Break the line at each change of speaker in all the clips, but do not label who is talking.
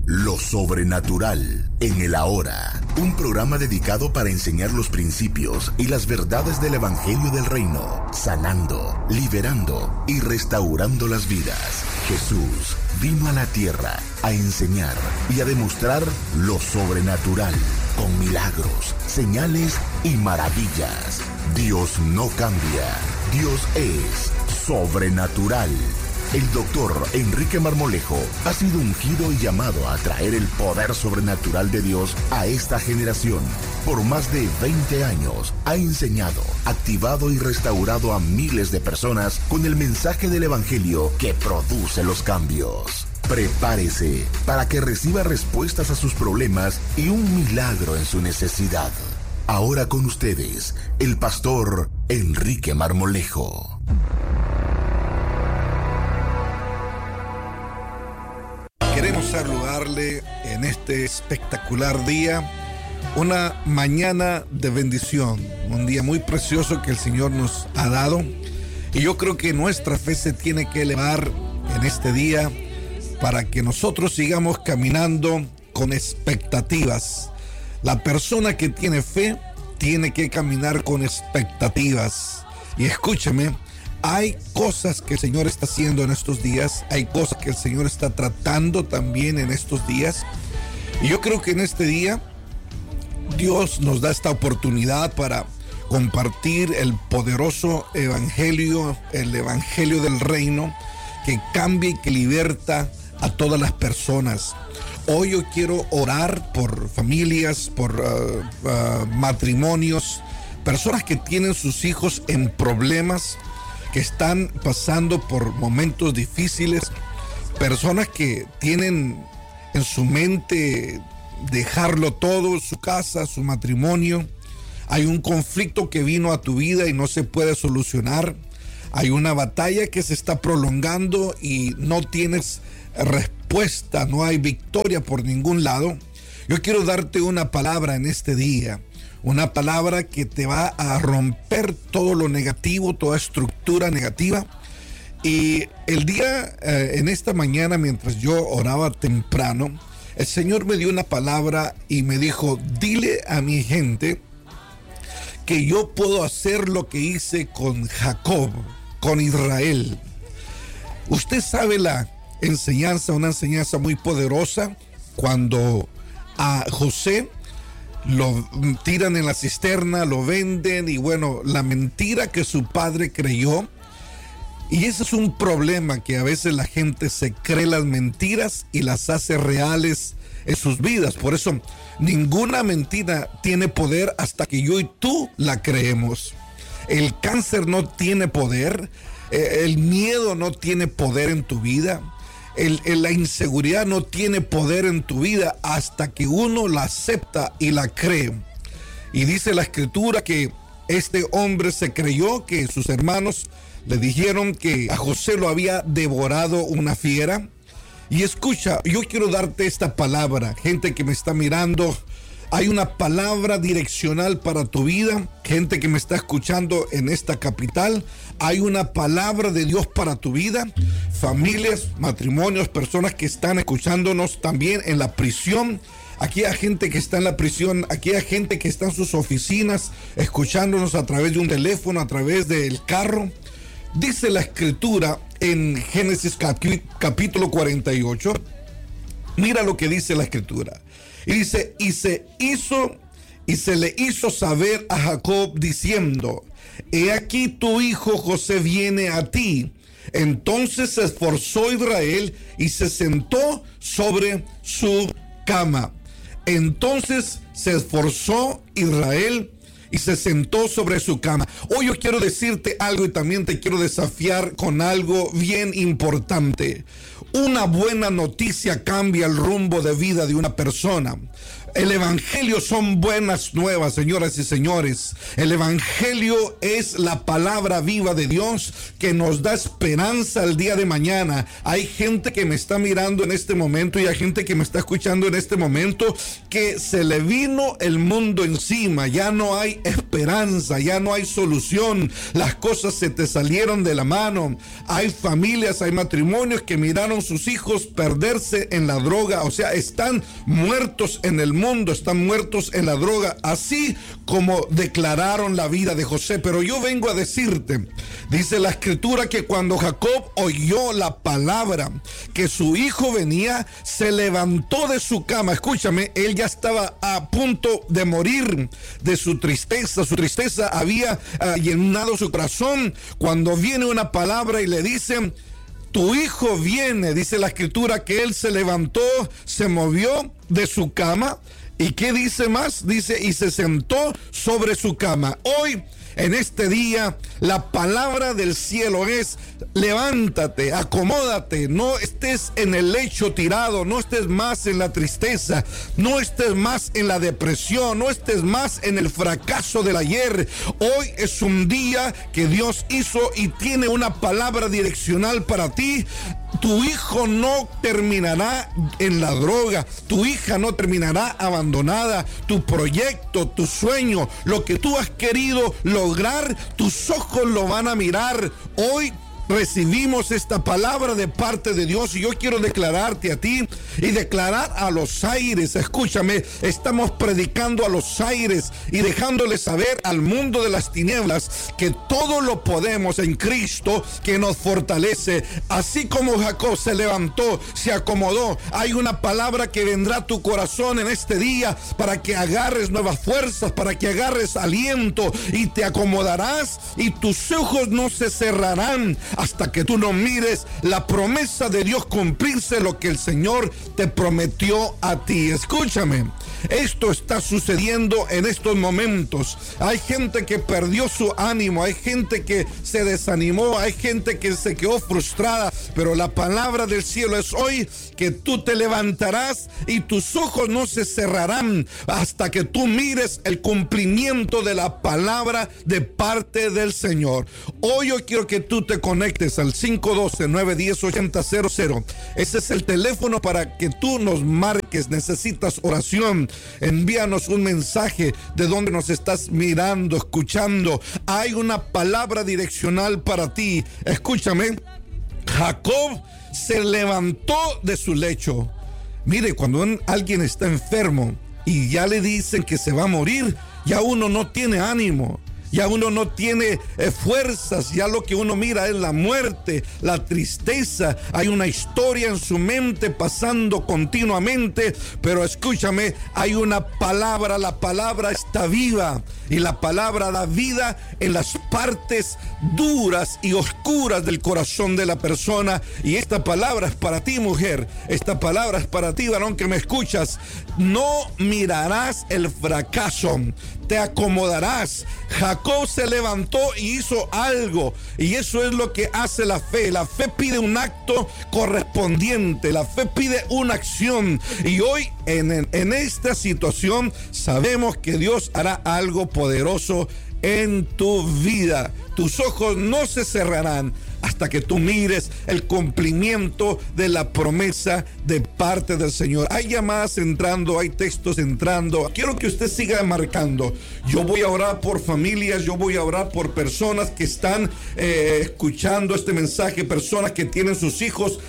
Lo sobrenatural en el ahora. Un programa dedicado para enseñar los principios y las verdades del Evangelio del Reino, sanando, liberando y restaurando las vidas. Jesús vino a la tierra a enseñar y a demostrar lo sobrenatural con milagros, señales y maravillas. Dios no cambia. Dios es sobrenatural. El doctor Enrique Marmolejo ha sido ungido y llamado a traer el poder sobrenatural de Dios a esta generación. Por más de 20 años ha enseñado, activado y restaurado a miles de personas con el mensaje del Evangelio que produce los cambios. Prepárese para que reciba respuestas a sus problemas y un milagro en su necesidad. Ahora con ustedes, el pastor Enrique Marmolejo.
Queremos saludarle en este espectacular día, una mañana de bendición, un día muy precioso que el Señor nos ha dado. Y yo creo que nuestra fe se tiene que elevar en este día para que nosotros sigamos caminando con expectativas. La persona que tiene fe tiene que caminar con expectativas. Y escúcheme, hay cosas que el Señor está haciendo en estos días, hay cosas que el Señor está tratando también en estos días. Y yo creo que en este día Dios nos da esta oportunidad para compartir el poderoso evangelio, el evangelio del reino, que cambia y que liberta a todas las personas. Hoy yo quiero orar por familias, por matrimonios, personas que tienen sus hijos en problemas, que están pasando por momentos difíciles, personas que tienen en su mente dejarlo todo, su casa, su matrimonio. Hay un conflicto que vino a tu vida y no se puede solucionar. Hay una batalla que se está prolongando y no tienes respuesta, no hay victoria por ningún lado. Yo quiero darte una palabra en este día. Una palabra que te va a romper todo lo negativo, toda estructura negativa. Y el día, en esta mañana, mientras yo oraba temprano, el Señor me dio una palabra y me dijo: dile a mi gente que yo puedo hacer lo que hice con Jacob, con Israel. Usted sabe la enseñanza, una enseñanza muy poderosa, cuando a José lo tiran en la cisterna, lo venden, y bueno, la mentira que su padre creyó. Y ese es un problema, que a veces la gente se cree las mentiras y las hace reales en sus vidas. Por eso ninguna mentira tiene poder hasta que yo y tú la creemos. El cáncer no tiene poder, el miedo no tiene poder en tu vida. La inseguridad no tiene poder en tu vida hasta que uno la acepta y la cree. Y dice la escritura que este hombre se creyó, que sus hermanos le dijeron que a José lo había devorado una fiera. Y escucha, yo quiero darte esta palabra, gente que me está mirando. Hay una palabra direccional para tu vida. Gente que me está escuchando en esta capital, hay una palabra de Dios para tu vida. Familias, matrimonios, personas que están escuchándonos también en la prisión. Aquí hay gente que está en la prisión, aquí hay gente que está en sus oficinas, escuchándonos a través de un teléfono, a través del carro. Dice la escritura en Génesis capítulo 48. Mira lo que dice la escritura. Y dice: y se le hizo saber a Jacob diciendo: he aquí tu hijo José viene a ti. Entonces se esforzó Israel y se sentó sobre su cama. Entonces se esforzó Israel y se sentó sobre su cama. Hoy yo quiero decirte algo y también te quiero desafiar con algo bien importante. Una buena noticia cambia el rumbo de vida de una persona. El evangelio son buenas nuevas, señoras y señores. El evangelio es la palabra viva de Dios que nos da esperanza al día de mañana. Hay gente que me está mirando en este momento y hay gente que me está escuchando en este momento que se le vino el mundo encima. Ya no hay esperanza, ya no hay solución. Las cosas se te salieron de la mano. Hay familias, hay matrimonios que miraron sus hijos perderse en la droga. O sea, están muertos en el mundo, están muertos en la droga, así como declararon la vida de José. Pero yo vengo a decirte, dice la escritura, que cuando Jacob oyó la palabra que su hijo venía, se levantó de su cama. Escúchame, él ya estaba a punto de morir de su tristeza. Su tristeza había llenado su corazón, cuando viene una palabra y le dicen: tu hijo viene. Dice la escritura que él se levantó, se movió de su cama. ¿Y qué dice más? Dice, y se sentó sobre su cama. Hoy, en este día, la palabra del cielo es: levántate, acomódate, no estés en el lecho tirado, no estés más en la tristeza, no estés más en la depresión, no estés más en el fracaso del ayer. Hoy es un día que Dios hizo y tiene una palabra direccional para ti. Tu hijo no terminará en la droga, tu hija no terminará abandonada, tu proyecto, tu sueño, lo que tú has querido lograr, tus ojos lo van a mirar. Hoy recibimos esta palabra de parte de Dios y yo quiero declararte a ti y declarar a los aires. Escúchame, estamos predicando a los aires y dejándole saber al mundo de las tinieblas que todo lo podemos en Cristo que nos fortalece. Así como Jacob se levantó, se acomodó, hay una palabra que vendrá a tu corazón en este día para que agarres nuevas fuerzas, para que agarres aliento, y te acomodarás y tus ojos no se cerrarán hasta que tú no mires la promesa de Dios cumplirse, lo que el Señor te prometió a ti. Escúchame, esto está sucediendo en estos momentos. Hay gente que perdió su ánimo, hay gente que se desanimó, hay gente que se quedó frustrada, pero la palabra del cielo es hoy que tú te levantarás y tus ojos no se cerrarán hasta que tú mires el cumplimiento de la palabra de parte del Señor. Hoy yo quiero que tú te conectes al 512-910-8000. Ese es el teléfono para que tú nos marques. Necesitas oración, envíanos un mensaje de donde nos estás mirando, escuchando. Hay una palabra direccional para ti. Escúchame, Jacob se levantó de su lecho. Mire, cuando alguien está enfermo y ya le dicen que se va a morir, ya uno no tiene ánimo, ya uno no tiene fuerzas, ya lo que uno mira es la muerte, la tristeza. Hay una historia en su mente pasando continuamente, pero escúchame, hay una palabra, la palabra está viva y la palabra da vida en las partes duras y oscuras del corazón de la persona. Y esta palabra es para ti, mujer, esta palabra es para ti, varón, que me escuchas. No mirarás el fracaso, te acomodarás. Jacob se levantó y hizo algo, y eso es lo que hace la fe. La fe pide un acto correspondiente, la fe pide una acción, y hoy en esta situación sabemos que Dios hará algo poderoso en tu vida. Tus ojos no se cerrarán hasta que tú mires el cumplimiento de la promesa de parte del Señor. Hay llamadas entrando, hay textos entrando. Quiero que usted siga marcando. Yo voy a orar por familias, yo voy a orar por personas que están escuchando este mensaje, personas que tienen sus hijos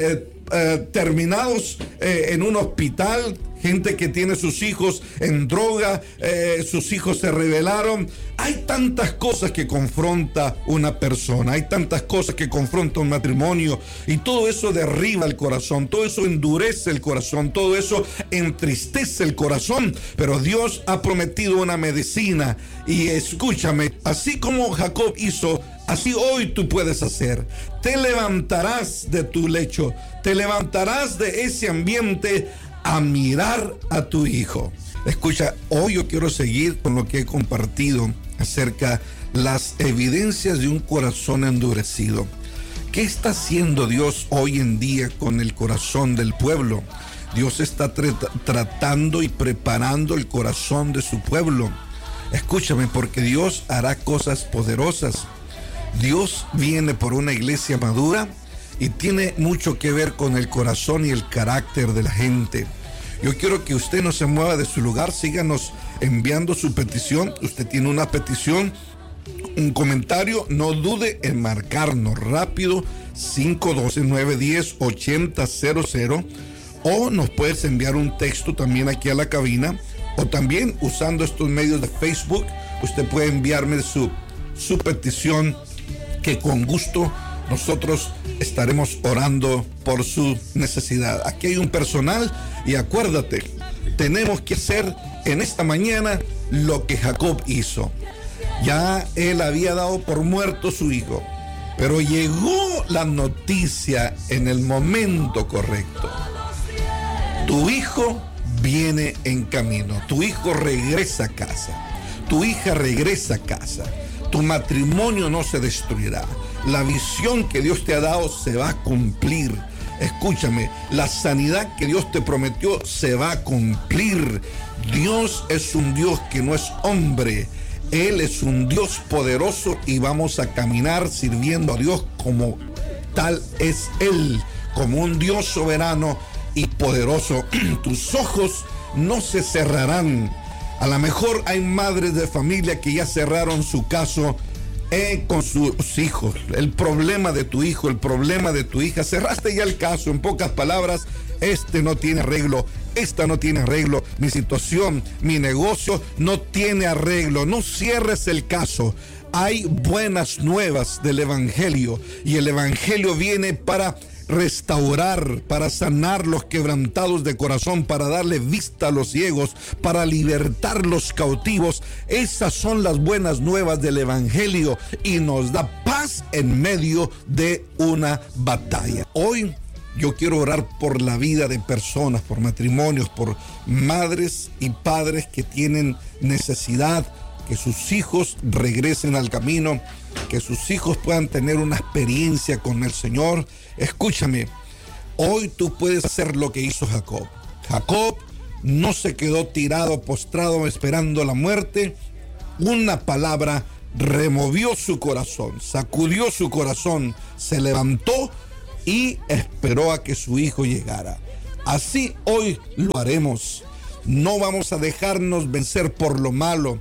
terminados en un hospital, gente que tiene sus hijos en droga, sus hijos se rebelaron. Hay tantas cosas que confronta una persona, hay tantas cosas que confronta un matrimonio, y todo eso derriba el corazón, todo eso endurece el corazón, todo eso entristece el corazón, pero Dios ha prometido una medicina. Y escúchame, así como Jacob hizo, así hoy tú puedes hacer. Te levantarás de tu lecho, te levantarás de ese ambiente a mirar a tu hijo. Escucha, hoy yo quiero seguir con lo que he compartido acerca de las evidencias de un corazón endurecido. ¿Qué está haciendo Dios hoy en día con el corazón del pueblo? Dios está tratando y preparando el corazón de su pueblo. Escúchame, porque Dios hará cosas poderosas. Dios viene por una iglesia madura y tiene mucho que ver con el corazón y el carácter de la gente. Yo quiero que usted no se mueva de su lugar, síganos enviando su petición. Usted tiene una petición, un comentario, no dude en marcarnos rápido 512-910-8000, o nos puedes enviar un texto también aquí a la cabina, o también usando estos medios de Facebook, usted puede enviarme su petición, que con gusto nosotros estaremos orando por su necesidad. Aquí hay un personal y acuérdate, tenemos que hacer en esta mañana lo que Jacob hizo. Ya él había dado por muerto su hijo, pero llegó la noticia en el momento correcto. Tu hijo viene en camino, tu hijo regresa a casa, tu hija regresa a casa, tu matrimonio no se destruirá, la visión que Dios te ha dado se va a cumplir. Escúchame, la sanidad que Dios te prometió se va a cumplir. Dios es un Dios que no es hombre, Él es un Dios poderoso y vamos a caminar sirviendo a Dios como tal es Él, como un Dios soberano y poderoso. Tus ojos no se cerrarán. A lo mejor hay madres de familia que ya cerraron su caso con sus hijos. El problema de tu hijo, el problema de tu hija, cerraste ya el caso. En pocas palabras, este no tiene arreglo, esta no tiene arreglo, mi situación, mi negocio no tiene arreglo. No cierres el caso. Hay buenas nuevas del Evangelio y el Evangelio viene para restaurar, para sanar los quebrantados de corazón, para darle vista a los ciegos, para libertar los cautivos. Esas son las buenas nuevas del Evangelio y nos da paz en medio de una batalla. Hoy yo quiero orar por la vida de personas, por matrimonios, por madres y padres que tienen necesidad, que sus hijos regresen al camino, que sus hijos puedan tener una experiencia con el Señor. Escúchame, hoy tú puedes hacer lo que hizo Jacob. Jacob no se quedó tirado, postrado, esperando la muerte. Una palabra removió su corazón, sacudió su corazón, se levantó y esperó a que su hijo llegara. Así hoy lo haremos. No vamos a dejarnos vencer por lo malo.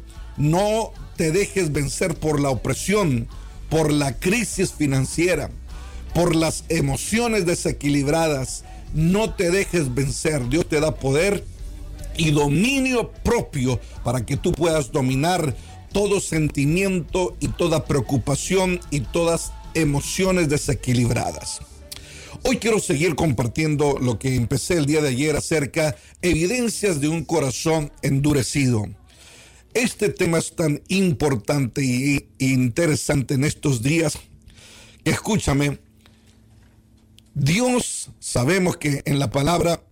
No te dejes vencer por la opresión, por la crisis financiera, por las emociones desequilibradas. No te dejes vencer. Dios te da poder y dominio propio para que tú puedas dominar todo sentimiento y toda preocupación y todas emociones desequilibradas. Hoy quiero seguir compartiendo lo que empecé el día de ayer acerca de evidencias de un corazón endurecido. Este tema es tan importante e interesante en estos días que, escúchame, Dios, sabemos que en la palabra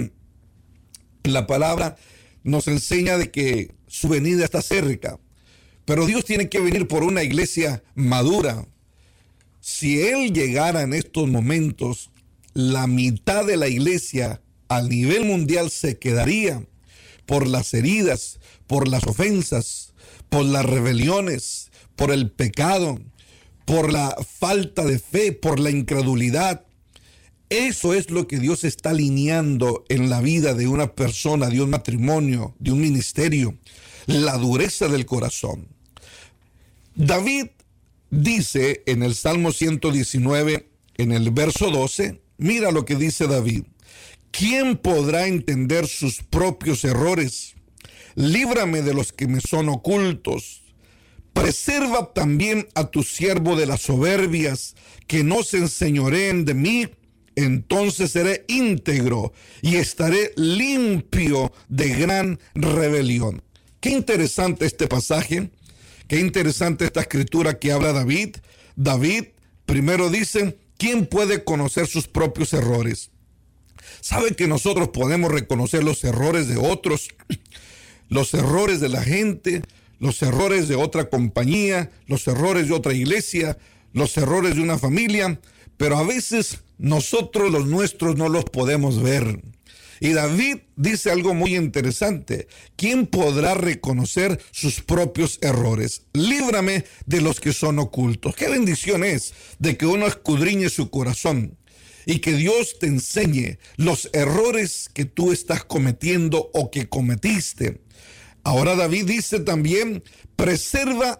nos enseña de que su venida está cerca, pero Dios tiene que venir por una iglesia madura. Si Él llegara en estos momentos, la mitad de la iglesia a nivel mundial se quedaría por las heridas, por las ofensas, por las rebeliones, por el pecado, por la falta de fe, por la incredulidad. Eso es lo que Dios está alineando en la vida de una persona, de un matrimonio, de un ministerio, la dureza del corazón. David dice en el Salmo 119, en el verso 12, mira lo que dice David: ¿quién podrá entender sus propios errores? Líbrame de los que me son ocultos. Preserva también a tu siervo de las soberbias, que no se enseñoreen de mí. Entonces seré íntegro y estaré limpio de gran rebelión. Qué interesante este pasaje. Qué interesante esta escritura que habla David. David primero dice: ¿quién puede conocer sus propios errores? ¿Sabe que nosotros podemos reconocer los errores de otros? Los errores de la gente, los errores de otra compañía, los errores de otra iglesia, los errores de una familia, pero a veces nosotros los nuestros no los podemos ver. Y David dice algo muy interesante. ¿Quién podrá reconocer sus propios errores? Líbrame de los que son ocultos. Qué bendición es de que uno escudriñe su corazón y que Dios te enseñe los errores que tú estás cometiendo o que cometiste. Ahora David dice también, preserva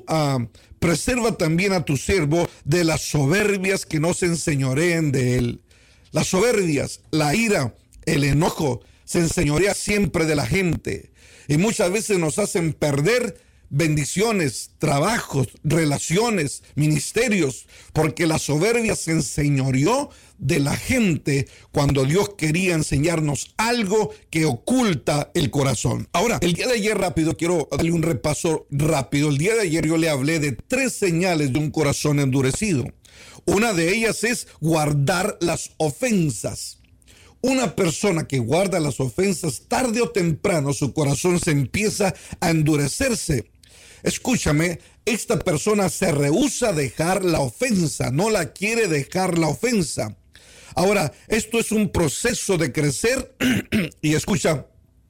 también a tu siervo de las soberbias que no se enseñoreen de él. Las soberbias, la ira, el enojo se enseñorea siempre de la gente y muchas veces nos hacen perder bendiciones, trabajos, relaciones, ministerios, porque la soberbia se enseñoreó de la gente cuando Dios quería enseñarnos algo que oculta el corazón. Ahora, el día de ayer quiero darle un repaso rápido. El día de ayer yo le hablé de 3 señales de un corazón endurecido. Una de ellas es guardar las ofensas. Una persona que guarda las ofensas, tarde o temprano su corazón se empieza a endurecerse. Escúchame, esta persona se rehúsa a dejar la ofensa, no la quiere dejar la ofensa. Ahora, esto es un proceso de crecer y escucha,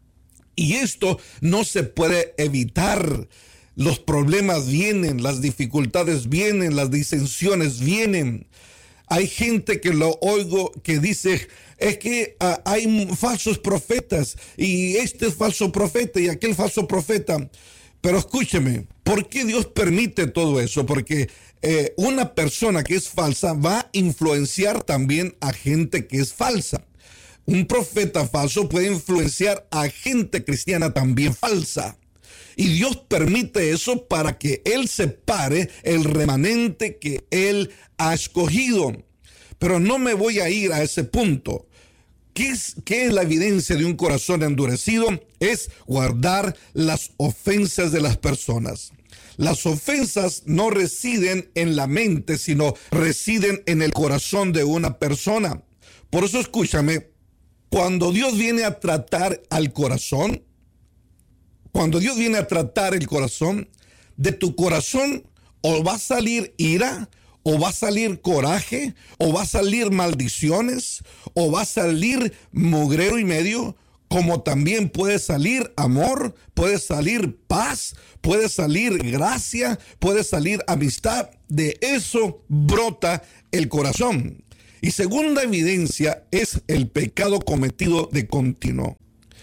y esto no se puede evitar. Los problemas vienen, las dificultades vienen, las disensiones vienen. Hay gente que lo oigo que dice, es que hay falsos profetas y este es falso profeta y aquel falso profeta. Pero escúcheme, ¿por qué Dios permite todo eso? Porque una persona que es falsa va a influenciar también a gente que es falsa. Un profeta falso puede influenciar a gente cristiana también falsa. Y Dios permite eso para que Él separe el remanente que Él ha escogido. Pero no me voy a ir a ese punto. ¿Qué es la evidencia de un corazón endurecido? Es guardar las ofensas de las personas. Las ofensas no residen en la mente, sino residen en el corazón de una persona. Por eso escúchame, cuando Dios viene a tratar al corazón, cuando Dios viene a tratar el corazón, de tu corazón o va a salir ira, o va a salir coraje, o va a salir maldiciones, o va a salir mugrero y medio, como también puede salir amor, puede salir paz, puede salir gracia, puede salir amistad. De eso brota el corazón. Y segunda evidencia es el pecado cometido de continuo.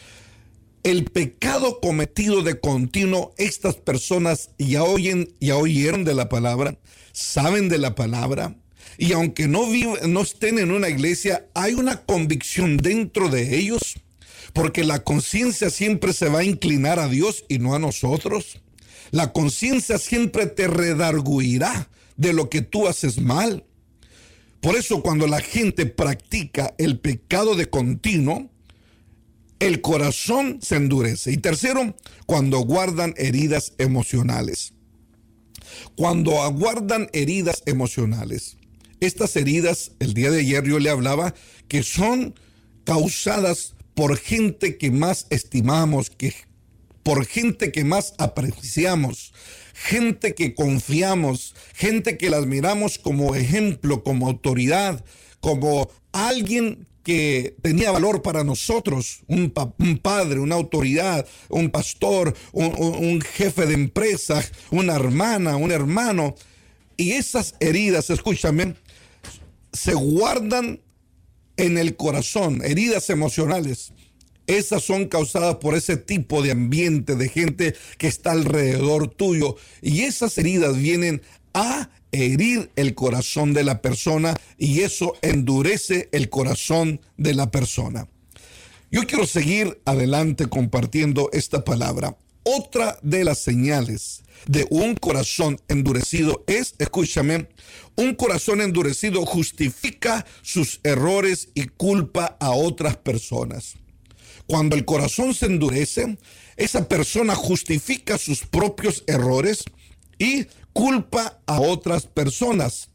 El pecado cometido de continuo, estas personas ya oyeron de la palabra, saben de la palabra, y aunque no estén en una iglesia, hay una convicción dentro de ellos, porque la conciencia siempre se va a inclinar a Dios y no a nosotros. La conciencia siempre te redarguirá de lo que tú haces mal. Por eso cuando la gente practica el pecado de continuo, el corazón se endurece. Y tercero, cuando guardan heridas emocionales. Cuando aguardan heridas emocionales. Estas heridas, el día de ayer yo le hablaba, que son causadas por gente que más estimamos, por gente que más apreciamos, gente que confiamos, gente que las miramos como ejemplo, como autoridad, como alguien que tenía valor para nosotros, un padre, una autoridad, un pastor, un jefe de empresa, una hermana, un hermano. Y esas heridas, escúchame, se guardan en el corazón, heridas emocionales. Esas son causadas por ese tipo de ambiente, de gente que está alrededor tuyo. Y esas heridas vienen a herir el corazón de la persona y eso endurece el corazón de la persona. Yo quiero seguir adelante compartiendo esta palabra. Otra de las señales de un corazón endurecido es, escúchame, un corazón endurecido justifica sus errores y culpa a otras personas. Cuando el corazón se endurece, esa persona justifica sus propios errores y culpa a otras personas.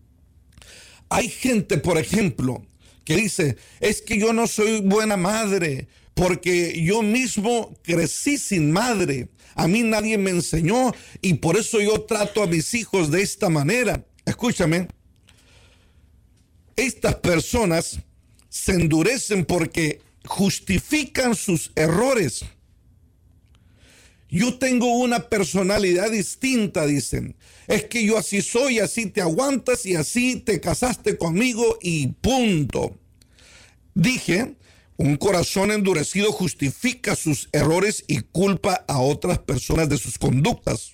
Hay gente, por ejemplo, que dice, es que yo no soy buena madre porque yo mismo crecí sin madre. A mí nadie me enseñó y por eso yo trato a mis hijos de esta manera. Escúchame, estas personas se endurecen porque justifican sus errores. Yo tengo una personalidad distinta, dicen. Es que yo así soy, así te aguantas y así te casaste conmigo y punto. Dije, un corazón endurecido justifica sus errores y culpa a otras personas de sus conductas.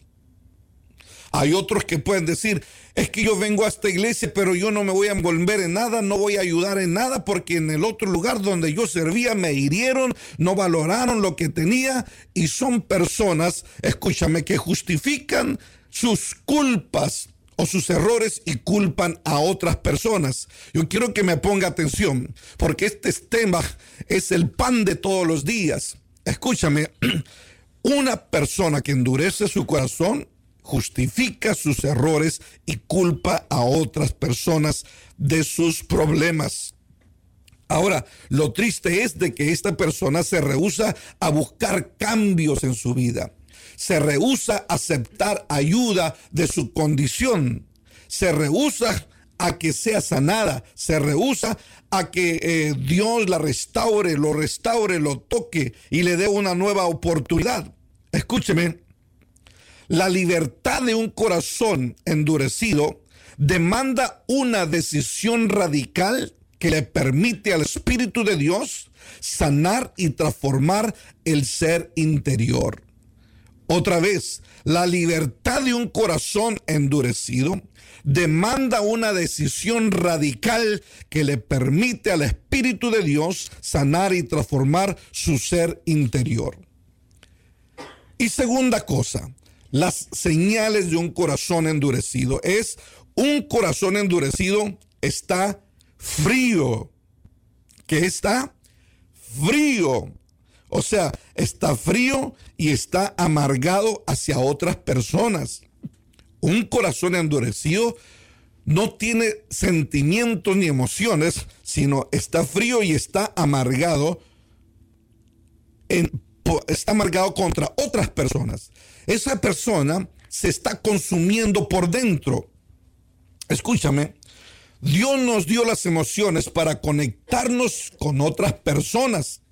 Hay otros que pueden decir, es que yo vengo a esta iglesia, pero yo no me voy a envolver en nada, no voy a ayudar en nada, porque en el otro lugar donde yo servía me hirieron, no valoraron lo que tenía, y son personas, escúchame, que justifican sus culpas o sus errores y culpan a otras personas. Yo quiero que me ponga atención, porque este tema es el pan de todos los días. Escúchame, una persona que endurece su corazón justifica sus errores y culpa a otras personas de sus problemas. Ahora, lo triste es de que esta persona se rehúsa a buscar cambios en su vida. Se rehúsa a aceptar ayuda de su condición. Se rehúsa a que sea sanada. Se rehúsa a que Dios la restaure, lo toque y le dé una nueva oportunidad. Escúcheme. La libertad de un corazón endurecido demanda una decisión radical que le permite al Espíritu de Dios sanar y transformar el ser interior. Otra vez, la libertad de un corazón endurecido demanda una decisión radical que le permite al Espíritu de Dios sanar y transformar su ser interior. Y segunda cosa, las señales de un corazón endurecido es un corazón endurecido está frío. ¿Qué está? Frío. O sea, está frío y está amargado hacia otras personas. Un corazón endurecido no tiene sentimientos ni emociones, sino está frío y está amargado contra otras personas. Esa persona se está consumiendo por dentro. Escúchame, Dios nos dio las emociones para conectarnos con otras personas.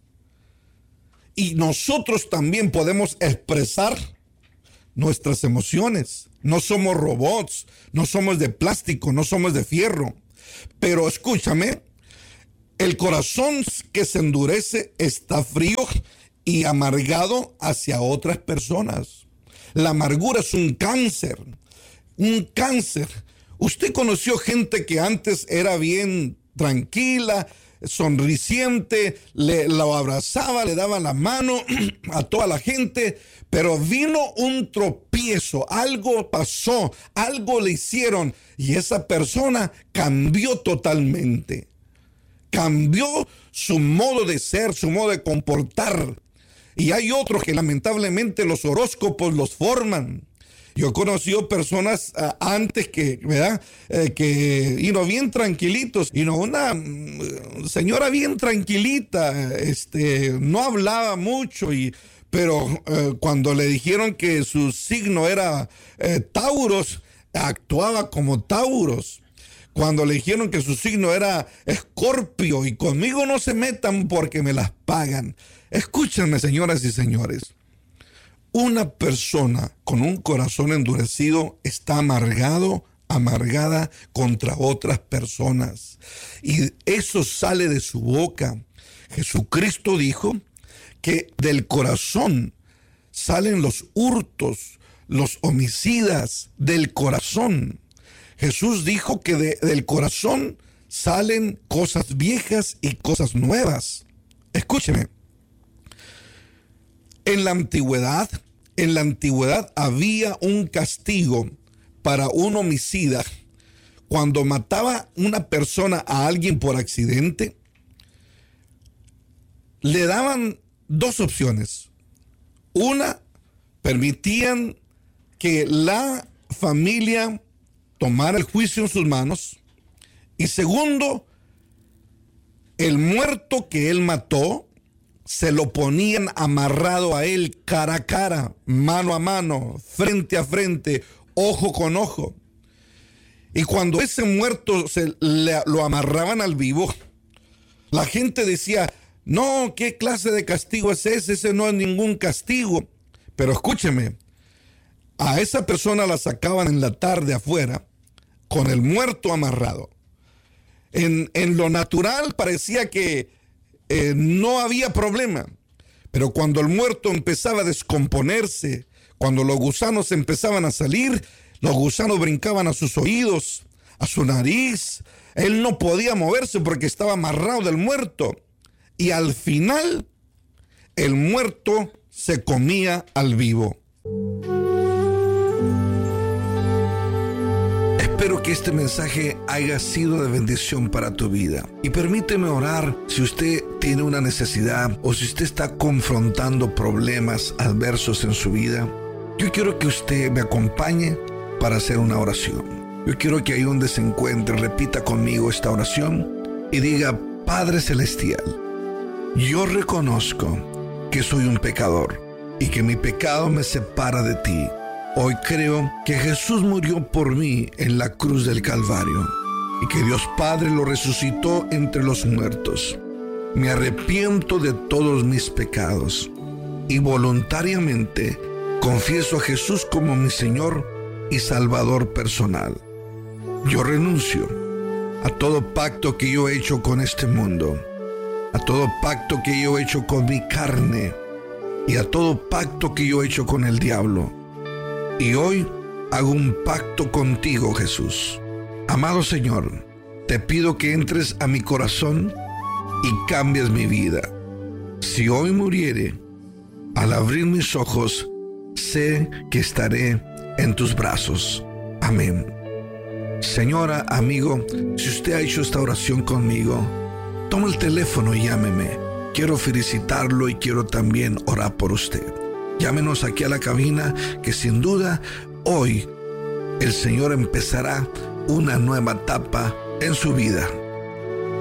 Y nosotros también podemos expresar nuestras emociones. No somos robots, no somos de plástico, no somos de fierro. Pero escúchame, el corazón que se endurece está frío y amargado hacia otras personas. La amargura es un cáncer, un cáncer. Usted conoció gente que antes era bien tranquila, sonriciente, lo abrazaba, le daba la mano a toda la gente, pero vino un tropiezo, algo pasó, algo le hicieron y esa persona cambió totalmente. Cambió su modo de ser, su modo de comportar. Y hay otros que lamentablemente los horóscopos los forman. Yo he conocido personas antes que, ¿verdad? Bien tranquilitos. Una señora bien tranquilita, no hablaba mucho, pero cuando le dijeron que su signo era Tauros, actuaba como Tauros. Cuando le dijeron que su signo era Escorpio y conmigo no se metan porque me las pagan. Escúchenme, señoras y señores. Una persona con un corazón endurecido está amargada contra otras personas. Y eso sale de su boca. Jesucristo dijo que del corazón salen los hurtos, los homicidas, del corazón. Jesús dijo que del corazón salen cosas viejas y cosas nuevas. Escúcheme. En la antigüedad había un castigo para un homicida. Cuando mataba una persona a alguien por accidente, le daban dos opciones. Una, permitían que la familia tomara el juicio en sus manos. Y segundo, el muerto que él mató, se lo ponían amarrado a él cara a cara, mano a mano, frente a frente, ojo con ojo. Y cuando ese muerto lo amarraban al vivo, la gente decía, No, ¿qué clase de castigo es ese? Ese no es ningún castigo. Pero escúcheme, a esa persona la sacaban en la tarde afuera con el muerto amarrado. En lo natural parecía que no había problema, pero cuando el muerto empezaba a descomponerse, cuando los gusanos empezaban a salir, los gusanos brincaban a sus oídos, a su nariz. Él no podía moverse porque estaba amarrado del muerto. Y al final, el muerto se comía al vivo. Espero que este mensaje haya sido de bendición para tu vida. Y permíteme orar si usted tiene una necesidad o si usted está confrontando problemas adversos en su vida. Yo quiero que usted me acompañe para hacer una oración. Yo quiero que ahí donde se encuentre repita conmigo esta oración y diga: Padre Celestial, yo reconozco que soy un pecador y que mi pecado me separa de ti. Hoy creo que Jesús murió por mí en la cruz del Calvario y que Dios Padre lo resucitó entre los muertos. Me arrepiento de todos mis pecados y voluntariamente confieso a Jesús como mi Señor y Salvador personal. Yo renuncio a todo pacto que yo he hecho con este mundo, a todo pacto que yo he hecho con mi carne y a todo pacto que yo he hecho con el diablo. Y hoy hago un pacto contigo, Jesús. Amado Señor, te pido que entres a mi corazón y cambies mi vida. Si hoy muriere, al abrir mis ojos, sé que estaré en tus brazos. Amén. Señora, amigo, si usted ha hecho esta oración conmigo, toma el teléfono y llámeme. Quiero felicitarlo y quiero también orar por usted. Llámenos aquí a la cabina, que sin duda hoy el Señor empezará una nueva etapa en su vida.